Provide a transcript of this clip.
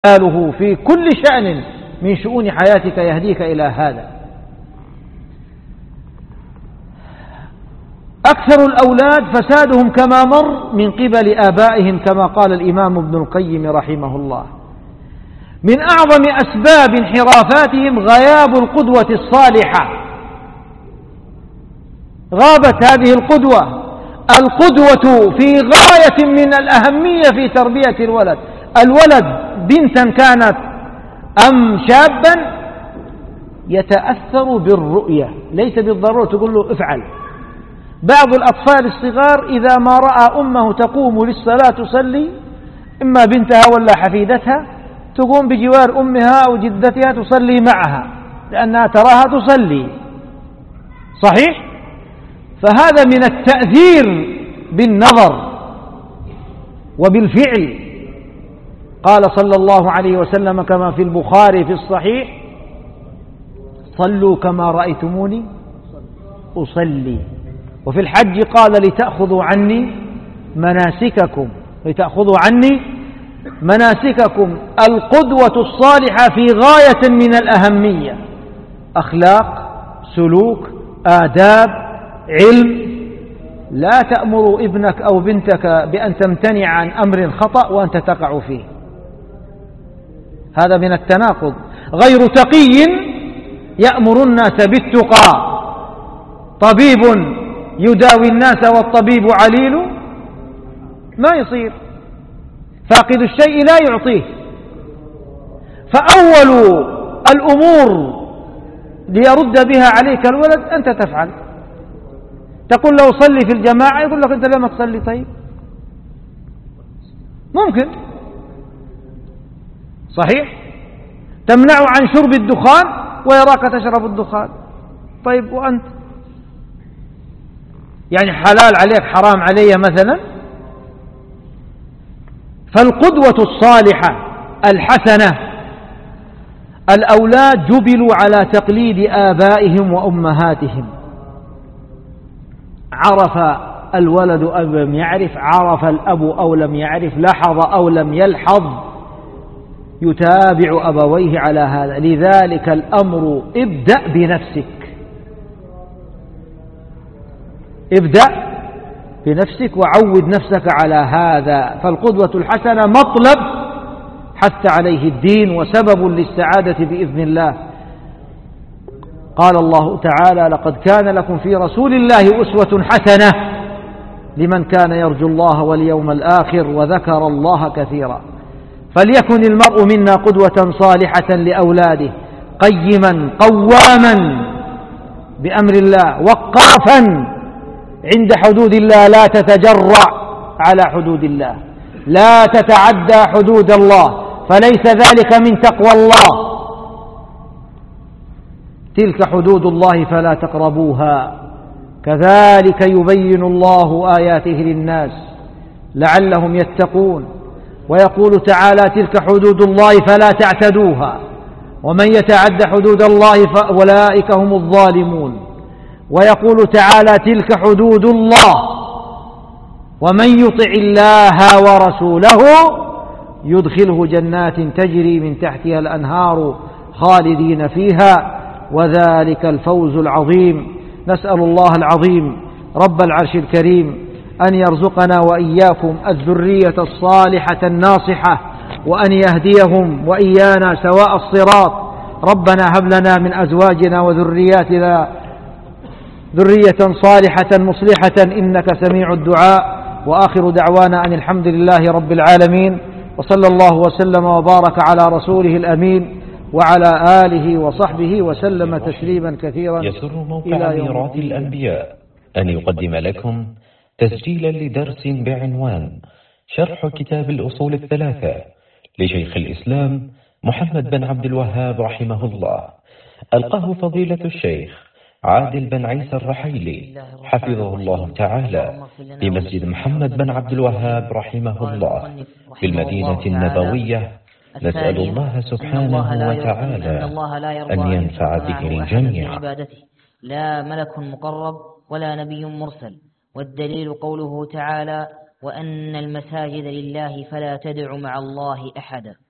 له في كل شأن من شؤون حياتك يهديك إلى هذا. أكثر الأولاد فسادهم كما مر من قبل آبائهم كما قال الإمام ابن القيم رحمه الله. من أعظم أسباب انحرافاتهم غياب القدوة الصالحة. غابت هذه القدوة في غاية من الأهمية في تربية الولد. الولد بنتا كانت أم شابا يتأثر بالرؤية، ليس بالضرورة تقول له افعل. بعض الأطفال الصغار إذا ما رأى أمه تقوم للصلاة تصلي، إما بنتها ولا حفيدتها، تقوم بجوار أمها أو جدتها تصلي معها لأنها تراها تصلي. صحيح؟ فهذا من التأثير بالنظر وبالفعل. قال صلى الله عليه وسلم كما في البخاري في الصحيح: صلوا كما رأيتموني أصلي. وفي الحج قال: لتأخذوا عني مناسككم. القدوة الصالحة في غاية من الأهمية، أخلاق، سلوك، آداب، علم. لا تأمر ابنك أو بنتك بأن تمتنع عن أمر خطأ وأنت تقع فيه، هذا من التناقض. غير تقي يأمر الناس بالتقى. طبيب يداوي الناس والطبيب عليل، ما يصير. فاقد الشيء لا يعطيه. فأول الأمور ليرد بها عليك الولد أنت تفعل. تقول له صلي في الجماعة، يقول لك أنت لما تصلي. طيب ممكن، صحيح. تمنعه عن شرب الدخان ويراك تشرب الدخان. طيب وأنت يعني حلال عليك حرام علي مثلا؟ فالقدوة الصالحة الحسنة، الأولاد جبلوا على تقليد آبائهم وأمهاتهم. عرف الولد أو لم يعرف، عرف الأب أو لم يعرف، لاحظ أو لم يلحظ، يتابع أبويه على هذا. لذلك الأمر ابدأ بنفسك وعود نفسك على هذا. فالقدوة الحسنة مطلب حث عليه الدين وسبب للسعادة بإذن الله. قال الله تعالى: لقد كان لكم في رسول الله أسوة حسنة لمن كان يرجو الله واليوم الآخر وذكر الله كثيرا. فليكن المرء منا قدوة صالحة لأولاده، قيما قواما بأمر الله، وقافا عند حدود الله، لا تتجرع على حدود الله، لا تتعدى حدود الله، فليس ذلك من تقوى الله. تلك حدود الله فلا تقربوها. كذلك يبين الله آياته للناس لعلهم يتقون. ويقول تعالى: تلك حدود الله فلا تعتدوها، ومن يتعد حدود الله فأولئك هم الظالمون. ويقول تعالى: تلك حدود الله، ومن يطع الله ورسوله يدخله جنات تجري من تحتها الأنهار خالدين فيها، وذلك الفوز العظيم. نسأل الله العظيم رب العرش الكريم أن يرزقنا وإياكم الذرية الصالحة الناصحة، وأن يهديهم وإيانا سواء الصراط. ربنا هب لنا من أزواجنا وذرياتنا ذرية صالحة مصلحة إنك سميع الدعاء. وآخر دعوانا أن الحمد لله رب العالمين، وصلى الله وسلم وبارك على رسوله الأمين وعلى آله وصحبه وسلم تسليما كثيرا. يسر موقع ميراث الأنبياء أن يقدم لكم تسجيلا لدرس بعنوان شرح كتاب الأصول الثلاثة لشيخ الإسلام محمد بن عبد الوهاب رحمه الله. ألقاه فضيلة الشيخ عادل بن عيسى الرحيلي حفظه الله تعالى بمسجد محمد بن عبد الوهاب رحمه الله في المدينة النبوية. نسأل الله سبحانه وتعالى أن ينفع به الجميع. لا ملك مقرب ولا نبي مرسل. والدليل قوله تعالى: وأن المساجد لله فلا تدع مع الله أحدا.